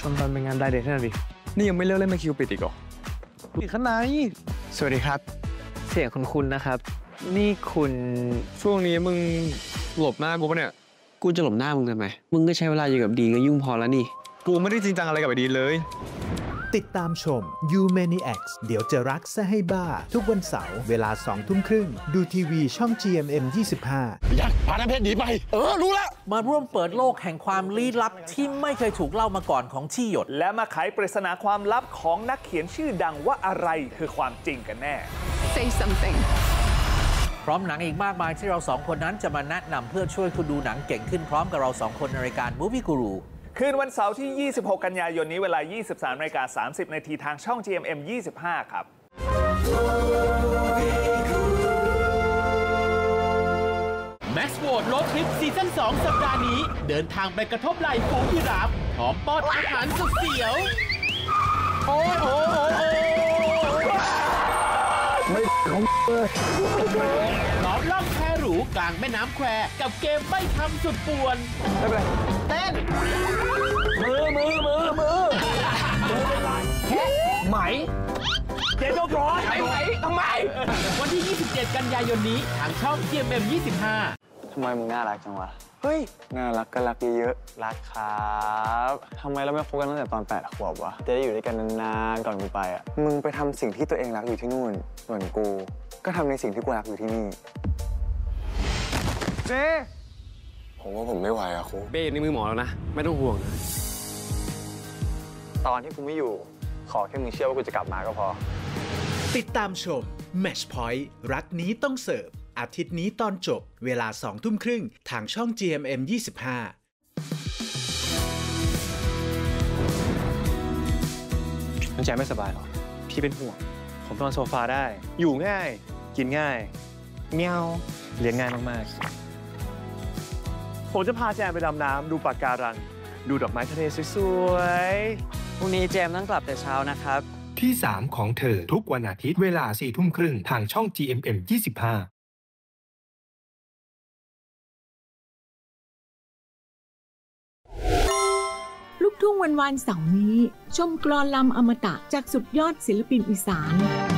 ตอนเป็นงานไดเดทให้หน่อยดินี่ยังไม่เลิกเล่นมาคิวปิดอีกเหรออยู่ข้างในสวัสดีครับเสียงคุณนะครับนี่คุณช่วงนี้มึงหลบหน้ากูปะเนี่ยกูจะหลบหน้ามึงทำไมมึงก็ใช้เวลาอยู่กับดีก็ยุ่งพอแล้วนี่กูไม่ได้จริงจังอะไรกับไอ้ดีเลยติดตามชม You Maniacs เดี๋ยวจะรักซะให้บ้าทุกวันเสาร์เวลา 20:30 นดูทีวีช่อง GMM 25 ยักษ์พาน้ำเพชรหนีไปรู้แล้วมาร่วมเปิดโลกแห่งความลี้ลับที่ไม่เคยถูกเล่ามาก่อนของชี่หยดและมาไขปริศนาความลับของนักเขียนชื่อดังว่าอะไรคือความจริงกันแน่ Say something พร้อมหนังอีกมากมายที่เราสองคนนั้นจะมาแนะนำเพื่อช่วยคุณดูหนังเก่งขึ้นพร้อมกับเราสองคนในรายการ Movie Guru คืนวันเสาร์ที่ 26 กันยายนนี้เวลา 23:30 นทางช่อง GMM 25 ครับ Max Vote Road Trip ซีซั่น 2 สัปดาห์นี้เดินทางไปกระทบไหล่ฝูงยีราฟพร้อมป้อนอาหารสุดเสียวโอ้ไม่ของเลยล้อมล่องแพหรูกลางแม่น้ำแควกับเกมใบ้คำสุดป่วนไม่เป็นไรเต้นมือไหมเจ๊โดนร้อนไหมทำไมวันที่ 27 กันยายนนี้ทางช่อง GMM 25 ทำไมมึงน่ารักจังวะเฮ้ยน่ารักก็รักเยอะๆรักครับทำไมเราไม่คบกันตั้งแต่ตอน8 ขวบวะจะได้อยู่ด้วยกันนานๆก่อนกูไปอ่ะมึงไปทำสิ่งที่ตัวเองรักอยู่ที่นู่นส่วนกูก็ทำในสิ่งที่กูรักอยู่ที่นี่เจ๊ผมว่าผมไม่ไหวอะครูเบ้ในมือหมอแล้วนะไม่ต้องห่วงตอนที่กูไม่อยู่ขอแค่มึงเชื่อว่ากูจะกลับมาก็พอติดตามชม Match Point รักนี้ต้องเสิร์ฟอาทิตย์นี้ตอนจบเวลา 20:30 นทางช่อง GMM 25 น้องใจไม่สบายหรอพี่เป็นห่วงผมนอนโซฟาได้อยู่ง่ายกินง่ายเมียวเลี้ยงง่ายมากๆผมจะพาแจมไปดำน้ำดูปะการังดูดอกไม้ทะเลสวยๆพรุ่งนี้แจมต้องกลับแต่เช้านะครับที่ 3 ของเธอทุกวันอาทิตย์เวลา 4:30 นทางช่อง GMM 25 ลูกทุ่งวันเสาร์นี้ชมกลอนลำอมตะจากสุดยอดศิลปินอีสาน